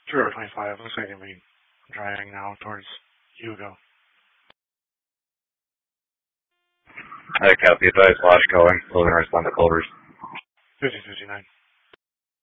Sure, 25. Looks like it'll be driving now towards Hugo. I copy advice, watch going, moving respond to Culver's. 50-50.